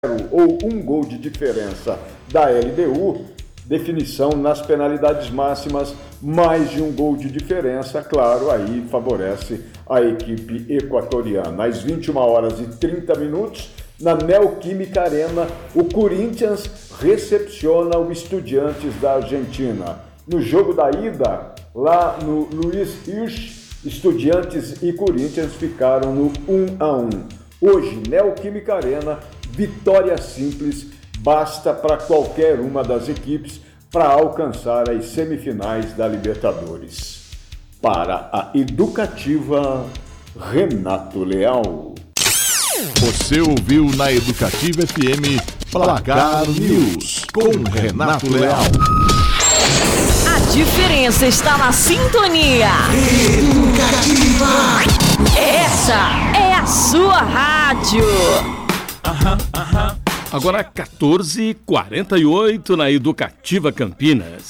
ou um gol de diferença da LDU, definição nas penalidades máximas, mais de um gol de diferença, claro, aí favorece a equipe equatoriana. Às 21h30, na Neoquímica Arena, o Corinthians recepciona o Estudiantes da Argentina. No jogo da ida, lá no Luiz Hirsch, Estudiantes e Corinthians ficaram no 1-1. Hoje, Neoquímica Arena, vitória simples, basta para qualquer uma das equipes para alcançar as semifinais da Libertadores. Para a Educativa, Renato Leal. Você ouviu na Educativa FM Placar News com Renato Leal. A diferença está na sintonia. Educativa. Essa é a sua rádio. Agora 14h48 na Educativa Campinas.